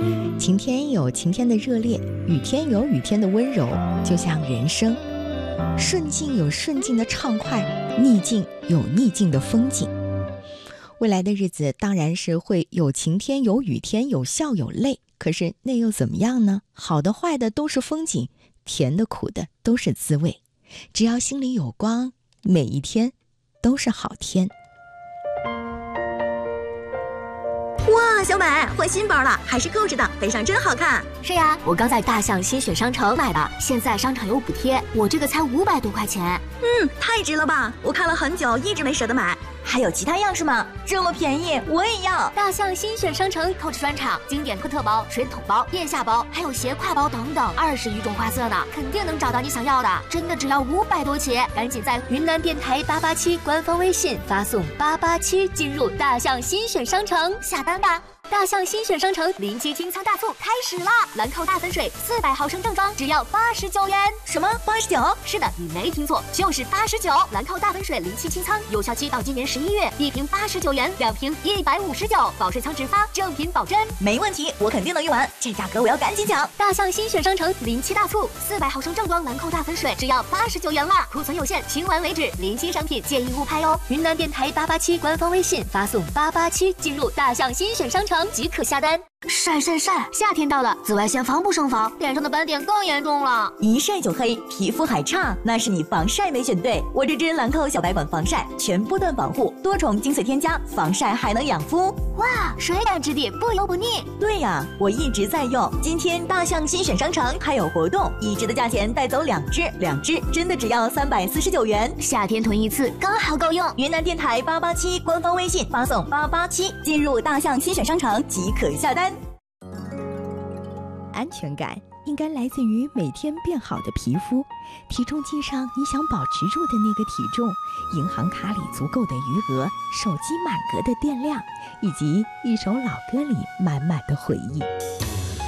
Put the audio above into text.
晴天有晴天的热烈，雨天有雨天的温柔，就像人生，顺境有顺境的畅快，逆境有逆境的风景。未来的日子当然是会有晴天有雨天，有笑有泪，可是那又怎么样呢？好的坏的都是风景，甜的苦的都是滋味，只要心里有光，每一天都是好天。 哇，小美换新包了，还是购置的，背上真好看。 是呀，我刚在大象新选商城买的，现在商场有补贴，我这个才500多块钱。 太值了吧！我看了很久，一直没舍得买。还有其他样式吗？这么便宜，我也要。 大象新选商城购置专场，经典特包、水桶包、腋下包，还有斜挎包等等，20余种花色呢，肯定能找到你想要的。真的只要500多起，赶紧在云南电台887官方微信发送887进入大象新选商城下单吧。大象新选商城07清仓大促开始啦！兰蔻大粉水400毫升正装只要89元。 什么89？ 是的，你没听错，就是89。兰蔻大粉水07清仓，有效期到今年11月，1瓶89元，2瓶159，保水仓直发，正品保真。 没问题，我肯定能用完，这价格我要赶紧抢！ 大象新选商城07大促，400毫升正装兰蔻大粉水只要89元了，库存有限，清完为止，07商品建议勿拍哦。云南电台887官方微信发送887进入大象新选商城即可下单。晒，夏天到了，紫外线防不胜防，脸上的斑点更严重了。 一晒就黑，皮肤还差，那是你防晒没选对。我这支兰蔻小白管防晒，全波段防护，多重精粹添加，防晒还能养肤。 哇，水感质地，不油不腻。 对呀，我一直在用。今天大象新选商城还有活动，1支的价钱带走2支真的只要349元。 夏天囤一次刚好够用。 云南电台887官方微信发送887进入大象新选商城即可下单。 安全感应该来自于每天变好的皮肤，体重计上你想保持住的那个体重，银行卡里足够的余额，手机满格的电量，以及一首老歌里满满的回忆。